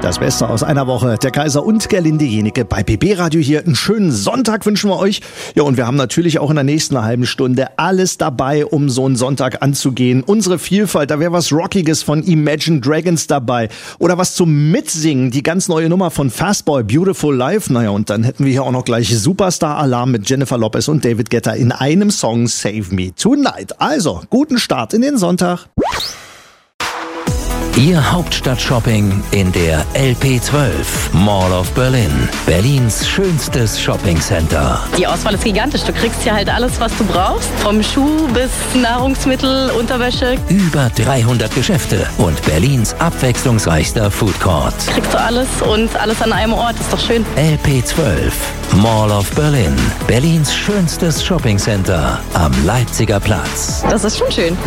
Das Beste aus einer Woche. Der Kaiser und Gerlinde Jenecke bei BB Radio hier. Einen schönen Sonntag wünschen wir euch. Ja, und wir haben natürlich auch in der nächsten halben Stunde alles dabei, um so einen Sonntag anzugehen. Unsere Vielfalt, da wäre was Rockiges von Imagine Dragons dabei. Oder was zum Mitsingen, die ganz neue Nummer von Fastboy, Beautiful Life. Naja, und dann hätten wir hier auch noch gleich Superstar-Alarm mit Jennifer Lopez und David Guetta in einem Song Save Me Tonight. Also, guten Start in den Sonntag. Ihr Hauptstadt-Shopping in der LP12 Mall of Berlin. Berlins schönstes Shoppingcenter. Die Auswahl ist gigantisch. Du kriegst hier halt alles, was du brauchst. Vom Schuh bis Nahrungsmittel, Unterwäsche. Über 300 Geschäfte und Berlins abwechslungsreichster Food Court. Kriegst du alles und alles an einem Ort. Ist doch schön. LP12 Mall of Berlin. Berlins schönstes Shoppingcenter am Leipziger Platz. Das ist schon schön.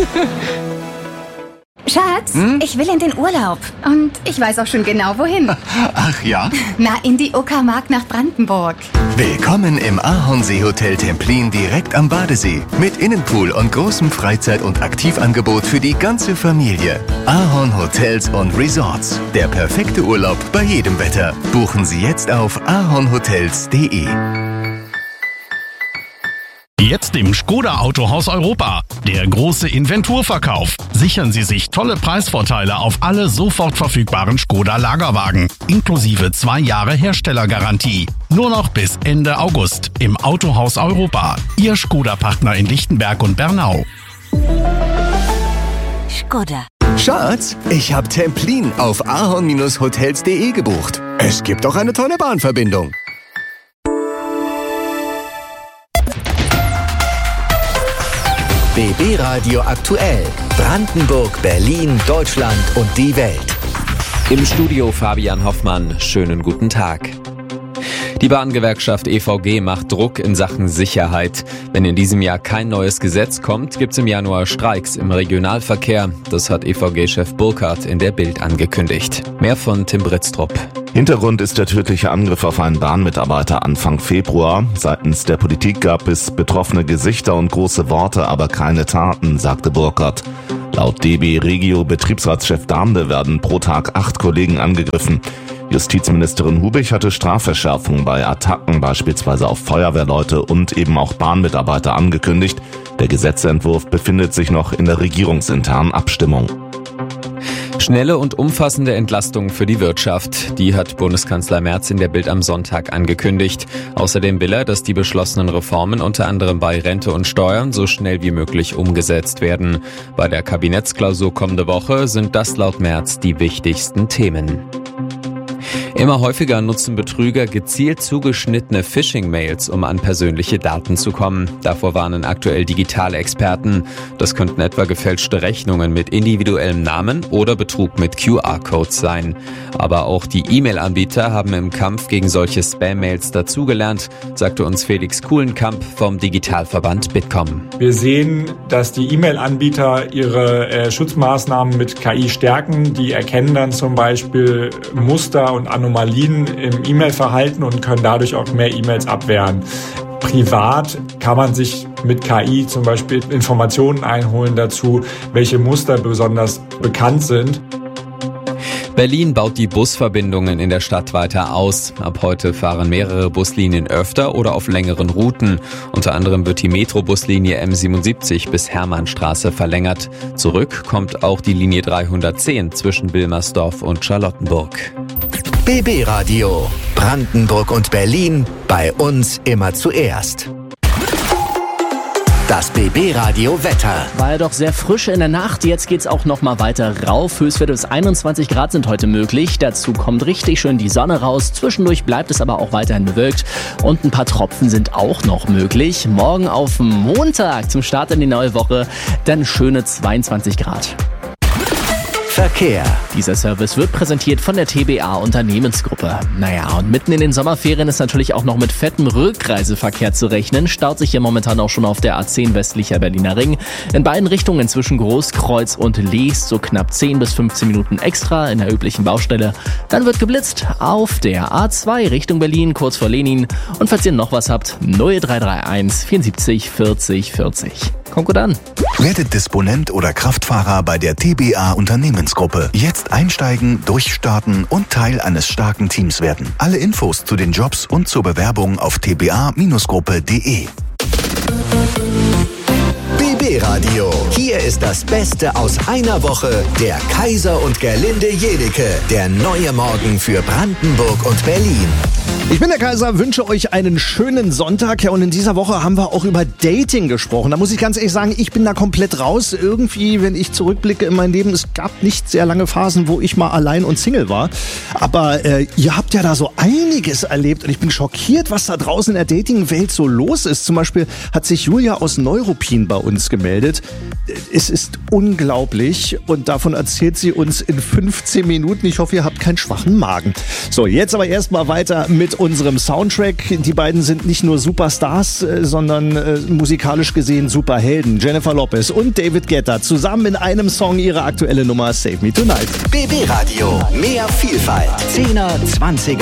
Schatz, ich will in den Urlaub. Und ich weiß auch schon genau, wohin. Ach ja? Na, in die Uckermark nach Brandenburg. Willkommen im Ahornsee-Hotel Templin direkt am Badesee. Mit Innenpool und großem Freizeit- und Aktivangebot für die ganze Familie. Ahorn Hotels und Resorts. Der perfekte Urlaub bei jedem Wetter. Buchen Sie jetzt auf ahornhotels.de. Jetzt im Škoda Autohaus Europa. Der große Inventurverkauf. Sichern Sie sich tolle Preisvorteile auf alle sofort verfügbaren Škoda Lagerwagen. Inklusive 2 Jahre Herstellergarantie. Nur noch bis Ende August im Autohaus Europa. Ihr Škoda-Partner in Lichtenberg und Bernau. Škoda. Schatz, ich habe Templin auf ahorn-hotels.de gebucht. Es gibt auch eine tolle Bahnverbindung. BB Radio aktuell. Brandenburg, Berlin, Deutschland und die Welt. Im Studio Fabian Hoffmann. Schönen guten Tag. Die Bahngewerkschaft EVG macht Druck in Sachen Sicherheit. Wenn in diesem Jahr kein neues Gesetz kommt, gibt's im Januar Streiks im Regionalverkehr. Das hat EVG-Chef Burkhardt in der Bild angekündigt. Mehr von Tim Britztrup. Hintergrund ist der tödliche Angriff auf einen Bahnmitarbeiter Anfang Februar. Seitens der Politik gab es betroffene Gesichter und große Worte, aber keine Taten, sagte Burkhardt. Laut DB Regio Betriebsratschef Damde werden pro Tag 8 Kollegen angegriffen. Justizministerin Hubich hatte Strafverschärfungen bei Attacken, beispielsweise auf Feuerwehrleute und eben auch Bahnmitarbeiter angekündigt. Der Gesetzentwurf befindet sich noch in der regierungsinternen Abstimmung. Schnelle und umfassende Entlastung für die Wirtschaft. Die hat Bundeskanzler Merz in der Bild am Sonntag angekündigt. Außerdem will er, dass die beschlossenen Reformen unter anderem bei Rente und Steuern so schnell wie möglich umgesetzt werden. Bei der Kabinettsklausur kommende Woche sind das laut Merz die wichtigsten Themen. Immer häufiger nutzen Betrüger gezielt zugeschnittene Phishing-Mails, um an persönliche Daten zu kommen. Davor warnen aktuell digitale Experten. Das könnten etwa gefälschte Rechnungen mit individuellem Namen oder Betrug mit QR-Codes sein. Aber auch die E-Mail-Anbieter haben im Kampf gegen solche Spam-Mails dazugelernt, sagte uns Felix Kuhlenkamp vom Digitalverband Bitkom. Wir sehen, dass die E-Mail-Anbieter ihre Schutzmaßnahmen mit KI stärken. Die erkennen dann zum Beispiel Muster und Anomalien im E-Mail-Verhalten und können dadurch auch mehr E-Mails abwehren. Privat kann man sich mit KI zum Beispiel Informationen einholen dazu, welche Muster besonders bekannt sind. Berlin baut die Busverbindungen in der Stadt weiter aus. Ab heute fahren mehrere Buslinien öfter oder auf längeren Routen. Unter anderem wird die Metrobuslinie M77 bis Hermannstraße verlängert. Zurück kommt auch die Linie 310 zwischen Wilmersdorf und Charlottenburg. BB Radio. Brandenburg und Berlin. Bei uns immer zuerst. Das BB Radio Wetter. War ja doch sehr frisch in der Nacht. Jetzt geht's auch noch mal weiter rauf. Höchstwerte bis 21 Grad sind heute möglich. Dazu kommt richtig schön die Sonne raus. Zwischendurch bleibt es aber auch weiterhin bewölkt. Und ein paar Tropfen sind auch noch möglich. Morgen auf Montag zum Start in die neue Woche dann schöne 22 Grad. Verkehr. Dieser Service wird präsentiert von der TBA Unternehmensgruppe. Naja, und mitten in den Sommerferien ist natürlich auch noch mit fettem Rückreiseverkehr zu rechnen. Staut sich hier momentan auch schon auf der A10 westlicher Berliner Ring. In beiden Richtungen zwischen Großkreuz und Leest so knapp 10 bis 15 Minuten extra in der üblichen Baustelle. Dann wird geblitzt auf der A2 Richtung Berlin, kurz vor Lenin. Und falls ihr noch was habt, 0331 74 40 40. Kommt gut an. Werdet Disponent oder Kraftfahrer bei der TBA Unternehmensgruppe. Jetzt einsteigen, durchstarten und Teil eines starken Teams werden. Alle Infos zu den Jobs und zur Bewerbung auf tba-gruppe.de. BB Radio. Hier ist das Beste aus einer Woche. Der Kaiser und Gerlinde Jenike. Der neue Morgen für Brandenburg und Berlin. Ich bin der Kaiser, wünsche euch einen schönen Sonntag. Ja, und in dieser Woche haben wir auch über Dating gesprochen. Da muss ich ganz ehrlich sagen, ich bin da komplett raus. Irgendwie, wenn ich zurückblicke in mein Leben, es gab nicht sehr lange Phasen, wo ich mal allein und Single war. Aber ihr habt ja da so einiges erlebt und ich bin schockiert, was da draußen in der Dating-Welt so los ist. Zum Beispiel hat sich Julia aus Neuruppin bei uns gemeldet. Es ist unglaublich und davon erzählt sie uns in 15 Minuten. Ich hoffe, ihr habt keinen schwachen Magen. So, jetzt aber erstmal weiter mit unserem Soundtrack. Die beiden sind nicht nur Superstars, sondern musikalisch gesehen Superhelden. Jennifer Lopez und David Guetta zusammen in einem Song ihre aktuelle Nummer Save Me Tonight. BB Radio. Mehr Vielfalt. 10er, 20er